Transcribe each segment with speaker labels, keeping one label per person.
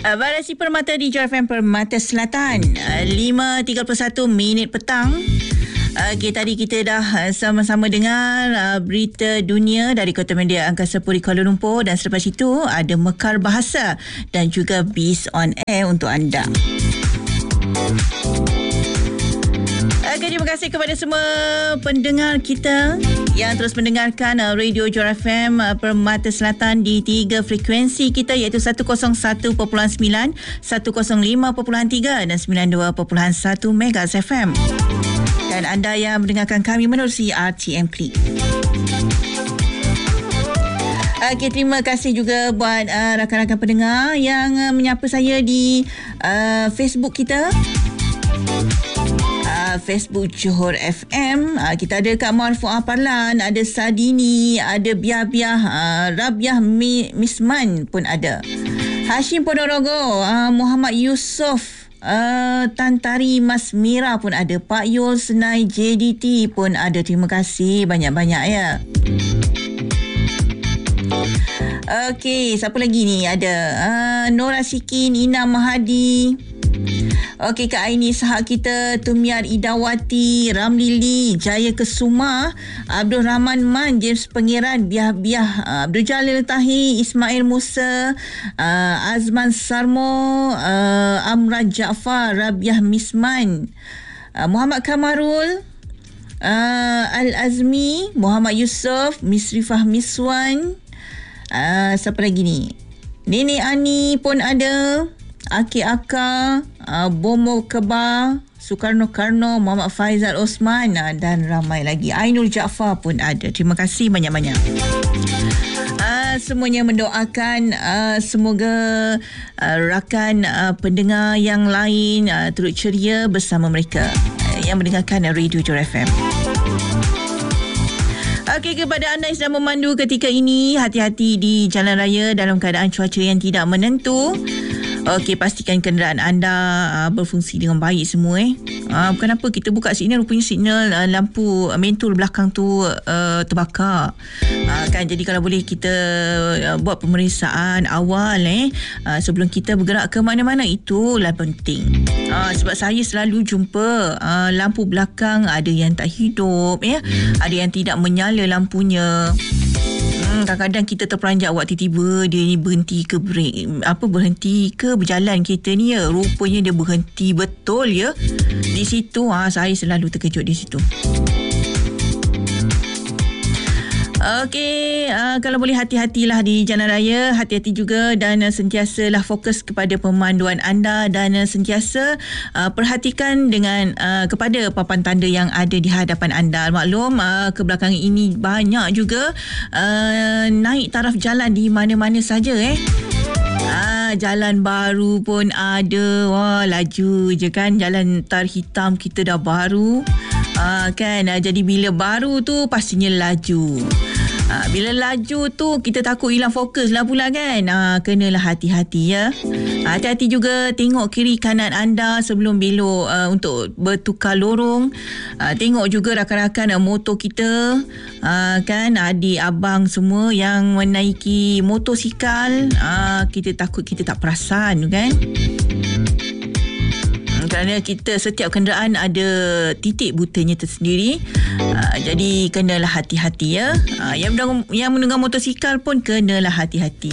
Speaker 1: Variasi Permata di Jar FM Permata Selatan. 5.31 petang. Tadi kita dah sama-sama dengar berita dunia dari Kota Media Angkasa Puri Kuala Lumpur, dan selepas itu ada Mekar Bahasa dan juga Biz on Air untuk anda. Terima kasih kepada semua pendengar kita yang terus mendengarkan Radio Jar FM Permata Selatan di 3 frekuensi kita, iaitu 101.9, 105.3 dan 92.1 MHz FM. Dan anda yang mendengarkan kami menerusi RTM Klik. Terima kasih juga buat rakan-rakan pendengar yang menyapa saya di Facebook kita. Facebook Johor FM. Kita ada Kak Marfuah Parlan, ada Sadini, ada Biah-Biah, Rabiah Misman pun ada. Hashim Ponorogo, Muhammad Yusof, Tantari Mas Mira pun ada. Pak Yul Senai JDT pun ada. Terima kasih banyak-banyak ya. Okey, siapa lagi ni? Ada Nora Sikin, Ina Mahadi. Okey, Kak Aini sahak kita, Tumiar Idawati, Ramlili, Jaya Kesuma, Abdul Rahman Man, James Pengiran, Biah-Biah, Abdul Jalil Tahi, Ismail Musa, Azman Sarmo, Amra Jaafar, Rabiah Misman, Muhammad Kamarul, Al-Azmi, Muhammad Yusof, Misrifah Miswan, siapa lagi ni? Nenek Ani pun ada, Aki Aka, Bomo Keba, Soekarno Karno, Muhammad Faizal Osman, dan ramai lagi. Ainul Jaafar pun ada. Terima kasih banyak-banyak. Semuanya mendoakan semoga rakan pendengar yang lain turut ceria bersama mereka yang mendengarkan Radio Jar FM. Okey, kepada anda yang sedang memandu ketika ini, hati-hati di jalan raya dalam keadaan cuaca yang tidak menentu. Okey, pastikan kenderaan anda berfungsi dengan baik semua. Bukan apa, kita buka signal, rupanya signal lampu mentul belakang tu terbakar. Kan, jadi kalau boleh kita buat pemeriksaan awal sebelum kita bergerak ke mana-mana, itulah penting. Sebab saya selalu jumpa lampu belakang ada yang tak hidup ya, ada yang tidak menyala lampunya. Kadang-kadang kita terperanjat waktu tiba dia ni berhenti ke berhenti ke berjalan kereta ni ya. Rupanya dia berhenti betul ya. Di situ saya selalu terkejut di situ. Okey, kalau boleh hati-hatilah di jalan raya, hati-hati juga, dan sentiasalah fokus kepada pemanduan anda, dan sentiasa perhatikan dengan kepada papan tanda yang ada di hadapan anda. Maklum kebelakangan ini banyak juga naik taraf jalan di mana-mana saja jalan baru pun ada. Wah, laju je kan, jalan tar hitam kita dah baru. Kan, jadi bila baru tu pastinya laju. Bila laju tu kita takut hilang fokus lah pula kan. Kenalah hati-hati ya. Hati-hati juga tengok kiri kanan anda sebelum belok untuk bertukar lorong. Tengok juga rakan-rakan motor kita, kan, adik abang semua yang menaiki motosikal. Kita takut kita tak perasan kan. Kerana kita setiap kenderaan ada titik butanya tersendiri. Jadi kenalah hati-hati ya. Yang menunggang motosikal pun kenalah hati-hati.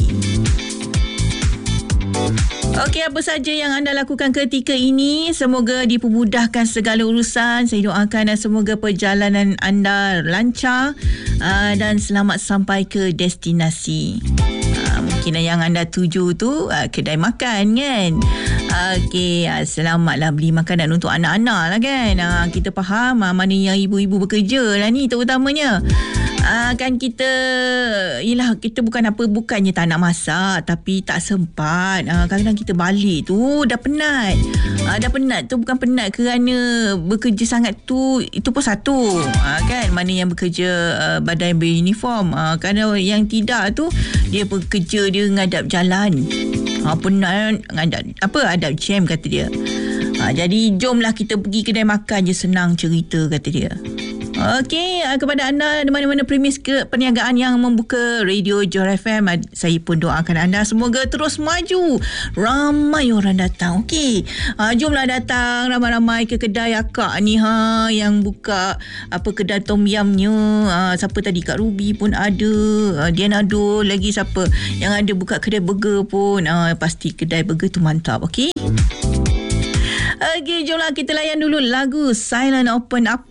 Speaker 1: Okey, apa saja yang anda lakukan ketika ini, semoga dipermudahkan segala urusan. Saya doakan semoga perjalanan anda lancar dan selamat sampai ke destinasi. Mungkin yang anda tuju tu kedai makan kan. Okey, selamatlah beli makanan untuk anak-anak lah kan. Kita faham mana yang ibu-ibu bekerja lah ni terutamanya. Kan kita, yelah, kita bukannya tak nak masak, tapi tak sempat. Kadang-kadang kita balik tu dah penat. Dah penat tu bukan penat kerana bekerja sangat tu, itu pun satu. Kan, mana yang bekerja badan beruniform. Kerana yang tidak tu dia bekerja, dia ngadap jalan. Penat adab jam kata dia. Jadi jomlah kita pergi kedai makan je, senang cerita kata dia. Okey, kepada anda di mana-mana premis ke perniagaan yang membuka Radio Johor FM, saya pun doakan anda semoga terus maju. Ramai orang datang. Okey, jomlah datang ramai-ramai ke kedai akak ni yang buka kedai tom yamnya. Siapa tadi, Kak Ruby pun ada, Diana Dul lagi, siapa yang ada buka kedai burger pun. Pasti kedai burger tu mantap. Okey. Okey, jomlah kita layan dulu lagu Silent Open Up,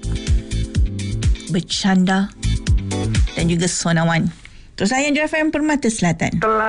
Speaker 1: Bercanda dan juga Sonawan. Terus layan Johor FM Permata Selatan.